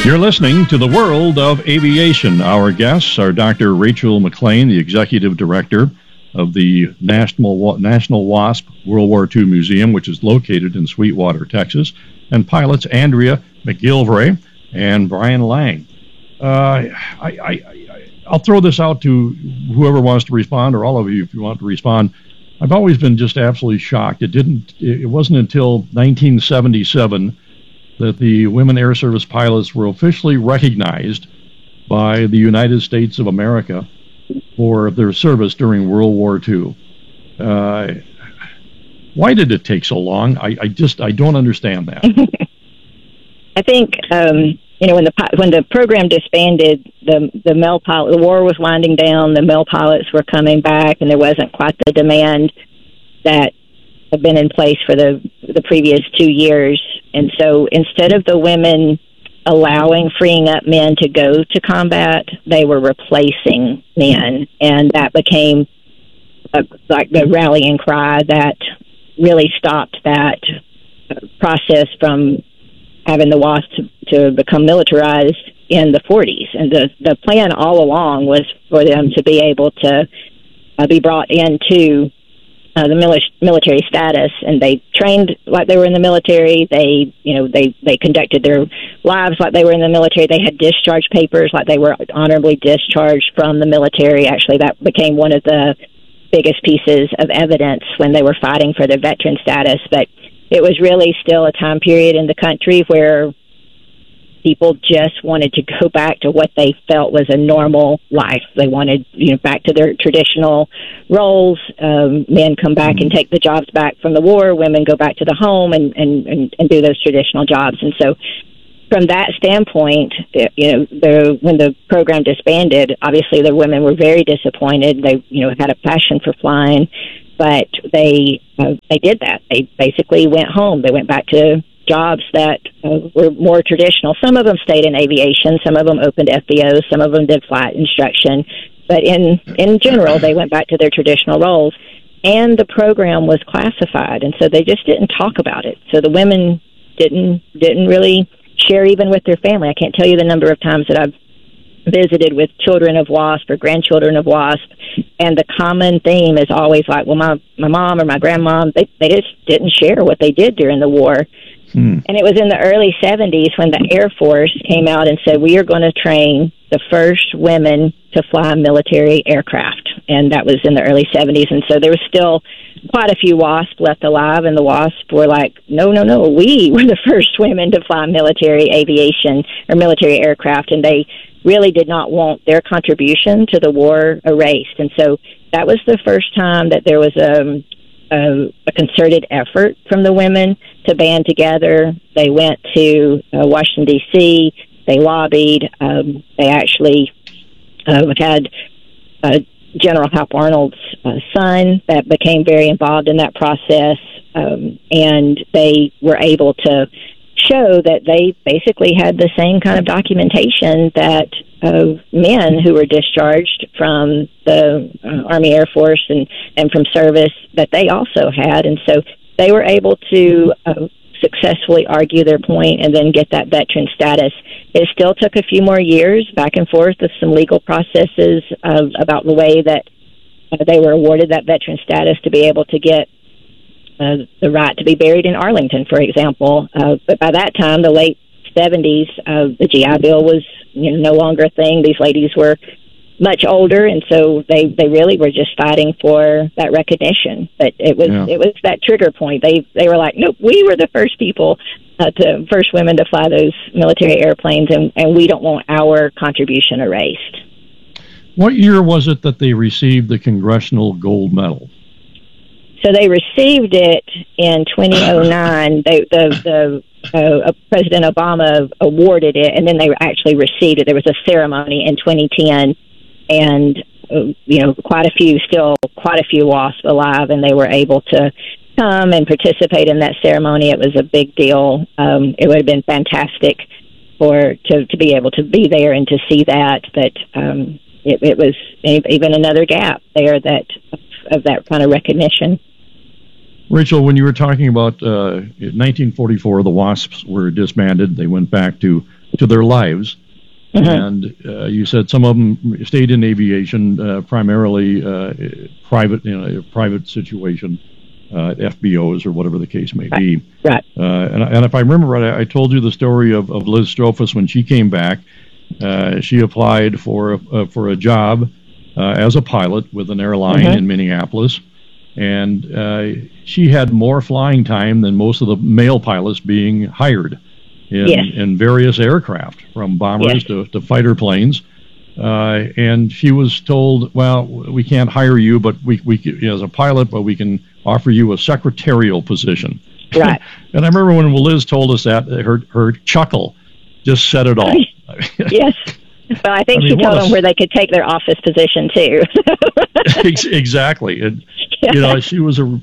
You're listening to the World of Aviation. Our guests are Dr. Rachel McLean, the Executive Director of the National WASP World War II Museum, which is located in Sweetwater, Texas, and pilots Andrea McGilvray and Brian Lang. I'll throw this out to whoever wants to respond, or all of you if you want to respond. I've always been just absolutely shocked. It wasn't until 1977 that the women Air Service pilots were officially recognized by the United States of America for their service during World War II. Why did it take so long? I don't understand that. I think when the program disbanded, the male pilot, the war was winding down, the male pilots were coming back, and there wasn't quite the demand that had been in place for the previous 2 years. And so instead of the women freeing up men to go to combat, they were replacing men, and that became like the rallying cry that really stopped that process from having the WASP to become militarized in the 40s. And the plan all along was for them to be able to be brought into the military status, and they trained like they were in the military. They conducted their lives like they were in the military. They had discharge papers like they were honorably discharged from the military. Actually, that became one of the biggest pieces of evidence when they were fighting for their veteran status. But it was really still a time period in the country where people just wanted to go back to what they felt was a normal life. They wanted, back to their traditional roles. Men come back and take the jobs back from the war. Women go back to the home and do those traditional jobs. And so from that standpoint, when the program disbanded, obviously the women were very disappointed. They, had a passion for flying, but they did that. They basically went home. They went back to jobs that were more traditional. Some of them stayed in aviation. Some of them opened FBOs. Some of them did flight instruction. But in general, they went back to their traditional roles. And the program was classified, and so they just didn't talk about it. So the women didn't really share even with their family. I can't tell you the number of times that I've visited with children of WASP or grandchildren of WASP, and the common theme is always like, well, my mom or my grandmom, they just didn't share what they did during the war. And it was in the early 70s when the Air Force came out and said, we are going to train the first women to fly military aircraft. And that was in the early 70s. And so there was still quite a few WASP left alive, and the WASP were like, no, we were the first women to fly military aviation or military aircraft. And they really did not want their contribution to the war erased. And so that was the first time that there was a concerted effort from the women to band together. They went to Washington, D.C. They lobbied. They actually had General Hap Arnold's son that became very involved in that process, and they were able to show that they basically had the same kind of documentation that men who were discharged from the Army Air Force and from service that they also had. And so they were able to successfully argue their point and then get that veteran status. It still took a few more years back and forth with some legal processes about the way that they were awarded that veteran status to be able to get the right to be buried in Arlington, for example. But by that time, the late 70s, the GI Bill was no longer a thing. These ladies were much older, and so they really were just fighting for that recognition. But it was that trigger point. They were like, nope, we were the first first women to fly those military airplanes, and we don't want our contribution erased. What year was it that they received the Congressional Gold Medal? So they received it in 2009. President Obama awarded it, and then they actually received it. There was a ceremony in 2010, and quite a few WASP alive, and they were able to come and participate in that ceremony. It was a big deal. It would have been fantastic to be able to be there and to see that. But it was even another gap there of that kind of recognition. Rachel, when you were talking about 1944, the WASPs were disbanded. They went back to to their lives. Mm-hmm. And you said some of them stayed in aviation, primarily private situation, FBOs or whatever the case may be. Right. And if I remember right, I told you the story of Liz Strophus when she came back. She applied for a job as a pilot with an airline in Minneapolis, and she had more flying time than most of the male pilots being hired in various aircraft, from bombers to fighter planes. And she was told, well, we can't hire you, but we as a pilot, but we can offer you a secretarial position. Right. And I remember when Liz told us that, her chuckle just said it all. Yes. Well, I think she told them where they could take their office position too. Exactly. And she was one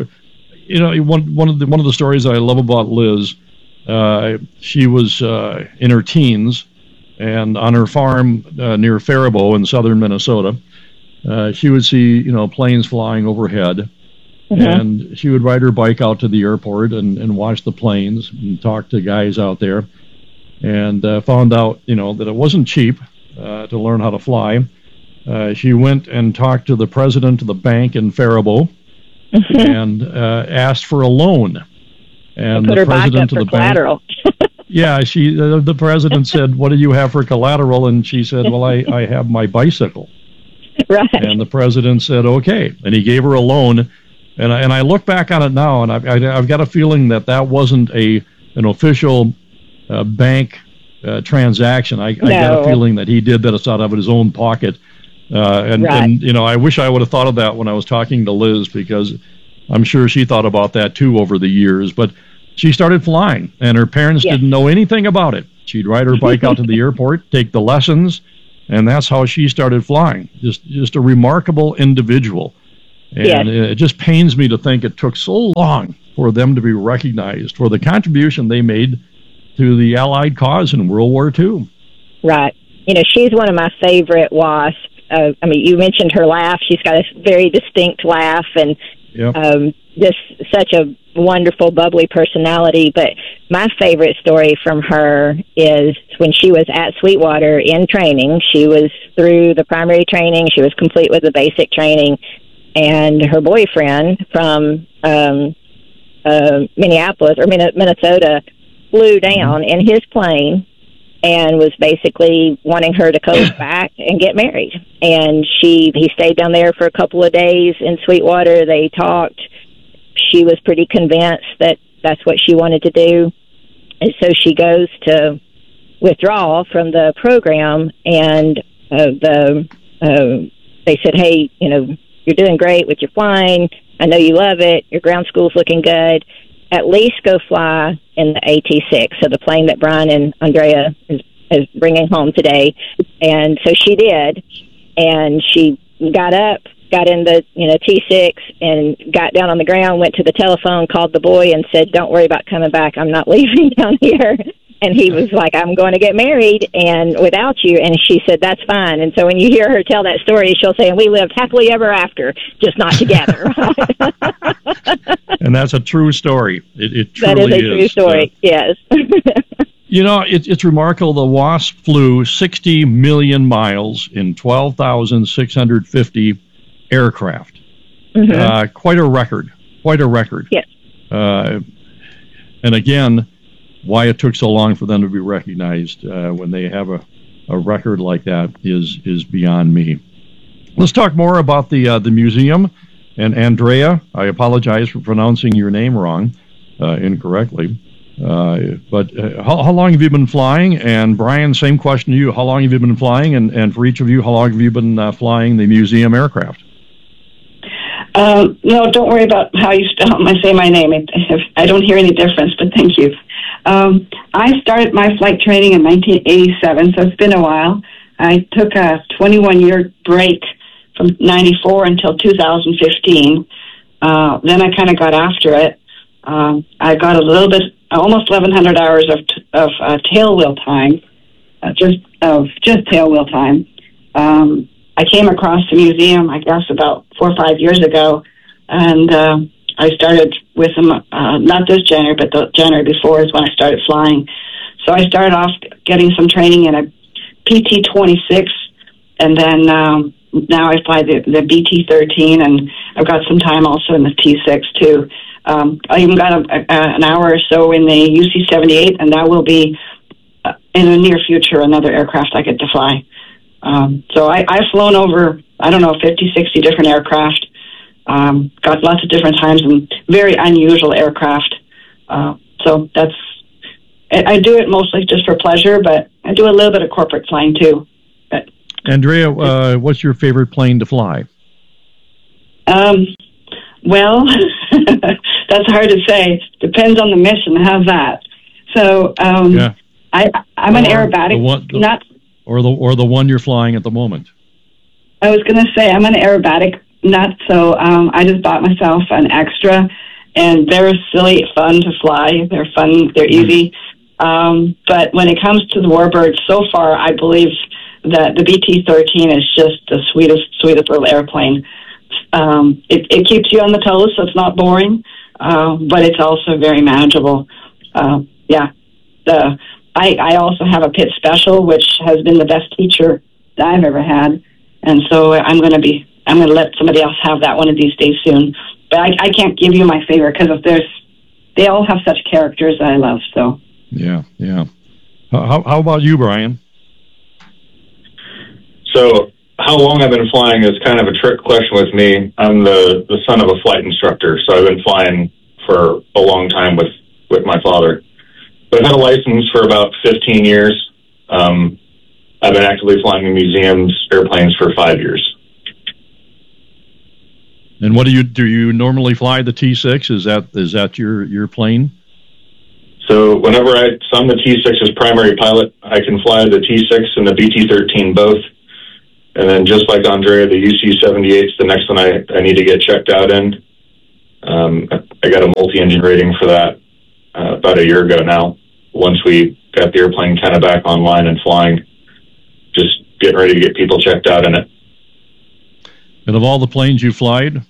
of the stories I love about Liz. She was in her teens, and on her farm near Faribault in southern Minnesota, she would see planes flying overhead, and she would ride her bike out to the airport and watch the planes and talk to guys out there, and found out that it wasn't cheap to learn how to fly. She went and talked to the president of the bank in Faribault and asked for a loan. And put the her president back up of the for collateral. Yeah, the president said, "What do you have for collateral?" And she said, "Well, I have my bicycle." Right. And the president said, "Okay," and he gave her a loan. And I look back on it now, and I've got a feeling that wasn't an official bank transaction. I got a feeling that he did that out of his own pocket. And I wish I would have thought of that when I was talking to Liz, because I'm sure she thought about that too over the years. But she started flying, and her parents didn't know anything about it. She'd ride her bike out to the airport, take the lessons, and that's how she started flying. Just a remarkable individual. And it just pains me to think it took so long for them to be recognized for the contribution they made to the Allied cause in World War II. Right. She's one of my favorite WASP. You mentioned her laugh. She's got a very distinct laugh, and just such a wonderful, bubbly personality. But my favorite story from her is when she was at Sweetwater in training. She was through the primary training. She was complete with the basic training. And her boyfriend from Minneapolis or Minnesota flew down in his plane and was basically wanting her to come back and get married. And he stayed down there for a couple of days in Sweetwater. They talked. She was pretty convinced that that's what she wanted to do. And so she goes to withdraw from the program, and they said, "Hey, you're doing great with your flying. I know you love it. Your ground school's looking good. At least go fly in the AT-6, so the plane that Brian and Andrea is bringing home today." And so she did, and she got up, got in the T-6, and got down on the ground, went to the telephone, called the boy, and said, "Don't worry about coming back. I'm not leaving down here." And he was like, "I'm going to get married and without you." And she said, "That's fine." And so when you hear her tell that story, she'll say, "And we lived happily ever after, just not together." And that's a true story. It truly is. That is a true story, yes. It's remarkable. The WASP flew 60 million miles in 12,650 aircraft. Quite a record. Yes. And again, why it took so long for them to be recognized when they have a record like that is beyond me. Let's talk more about the museum. And Andrea, I apologize for pronouncing your name wrong, incorrectly. But how long have you been flying? And Brian, same question to you. How long have you been flying? And for each of you, how long have you been flying the museum aircraft? No, don't worry about how you say my name. I don't hear any difference, but thank you. I started my flight training in 1987, so it's been a while. I took a 21-year break from 94 until 2015. Then I kind of got after it. I got a little bit, almost 1,100 hours of tail wheel time, just tail wheel time. I came across the museum, I guess, about 4 or 5 years ago, and I started with them, not this January, but the January before is when I started flying. So I started off getting some training in a PT-26, and then now I fly the BT-13, and I've got some time also in the T-6 too. I even got an hour or so in the UC-78, and that will be in the near future another aircraft I get to fly. So I've flown over, 50, 60 different aircraft, got lots of different times and very unusual aircraft. So I do it mostly just for pleasure, but I do a little bit of corporate flying too. But, Andrea, what's your favorite plane to fly? Well, that's hard to say. Depends on the mission. How's that? So I'm an aerobatic nut. Or the one you're flying at the moment. I was going to say I'm an aerobatic nut, so I just bought myself an extra, and they're silly fun to fly. They're fun. They're easy. But when it comes to the Warbird, so far I believe that the BT-13 is just the sweetest little airplane. It keeps you on the toes, so it's not boring, but it's also very manageable. I also have a Pitt Special, which has been the best teacher that I've ever had, and so I'm going to let somebody else have that one of these days soon. But I can't give you my favorite because they all have such characters that I love. So yeah. How about you, Brian? So how long I've been flying is kind of a trick question with me. I'm the son of a flight instructor, so I've been flying for a long time with my father. But I've had a license for about 15 years. I've been actively flying in museums, airplanes for 5 years. And what do you normally fly the T6? Is that your plane? So whenever I'm the T6 as primary pilot, I can fly the T6 and the BT-13 both. And then just like Andrea, the UC-78 is the next one I need to get checked out in. I got a multi-engine rating for that about a year ago now. Once we got the airplane kind of back online and flying, just getting ready to get people checked out in it. And of all the planes you flown,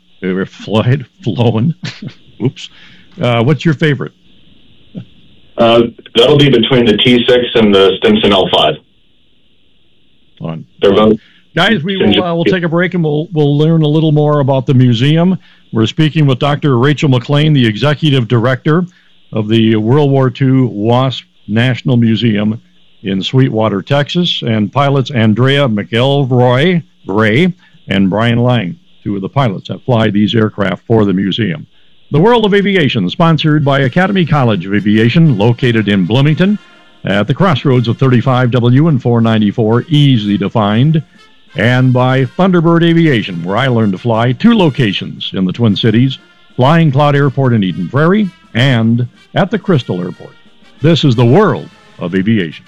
oops, what's your favorite? That'll be between the T6 and the Stimson L5. Fun. They're both. Guys, we'll take a break and we'll learn a little more about the museum. We're speaking with Dr. Rachel McLean, the executive director of the World War II Wasp National Museum in Sweetwater, Texas, and pilots Andrea McElroy Gray and Brian Lang, two of the pilots that fly these aircraft for the museum. The World of Aviation, sponsored by Academy College of Aviation, located in Bloomington at the crossroads of 35W and 494, easily to find, and by Thunderbird Aviation, where I learned to fly, 2 locations in the Twin Cities, Flying Cloud Airport in Eden Prairie and at the Crystal Airport. This is the World of Aviation.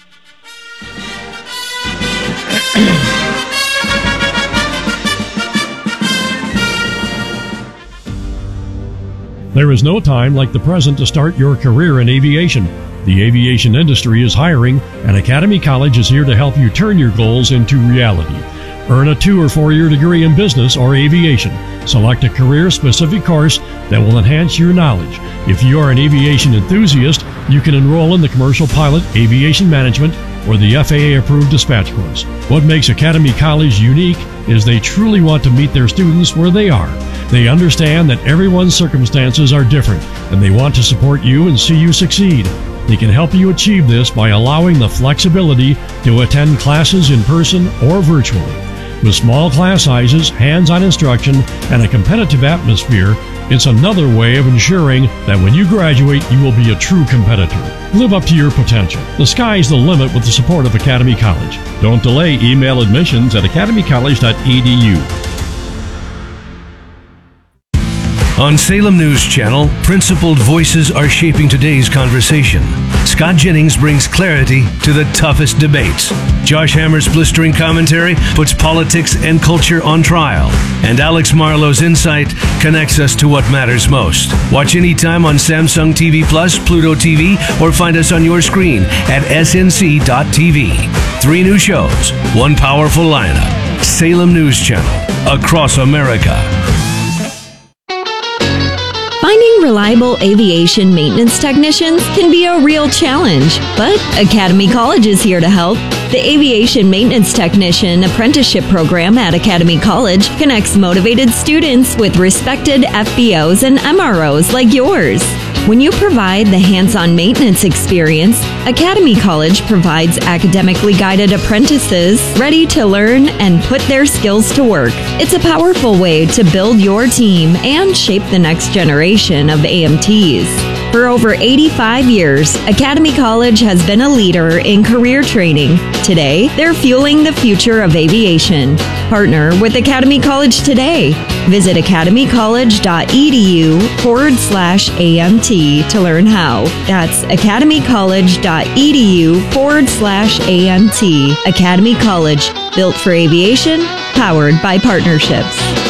There is no time like the present to start your career in aviation. The aviation industry is hiring, and Academy College is here to help you turn your goals into reality. Earn a 2 or 4-year degree in business or aviation. Select a career-specific course that will enhance your knowledge. If you are an aviation enthusiast, you can enroll in the Commercial Pilot, Aviation Management, or the FAA-approved dispatch course. What makes Academy College unique is they truly want to meet their students where they are. They understand that everyone's circumstances are different, and they want to support you and see you succeed. They can help you achieve this by allowing the flexibility to attend classes in person or virtually. With small class sizes, hands-on instruction, and a competitive atmosphere, it's another way of ensuring that when you graduate, you will be a true competitor. Live up to your potential. The sky's the limit with the support of Academy College. Don't delay. Email admissions at academycollege.edu. On Salem News Channel, principled voices are shaping today's conversation. Scott Jennings brings clarity to the toughest debates. Josh Hammer's blistering commentary puts politics and culture on trial. And Alex Marlowe's insight connects us to what matters most. Watch anytime on Samsung TV Plus, Pluto TV, or find us on your screen at snc.tv. 3 new shows, 1 powerful lineup. Salem News Channel, across America. Finding Finding reliable aviation maintenance technicians can be a real challenge, but Academy College is here to help. The Aviation Maintenance Technician Apprenticeship Program at Academy College connects motivated students with respected FBOs and MROs like yours. When you provide the hands-on maintenance experience, Academy College provides academically guided apprentices ready to learn and put their skills to work. It's a powerful way to build your team and shape the next generation of AMTs. For over 85 years, Academy College has been a leader in career training. Today, they're fueling the future of aviation. Partner with Academy College today. Visit academycollege.edu/AMT to learn how. That's academycollege.edu/AMT. Academy College, built for aviation, powered by partnerships.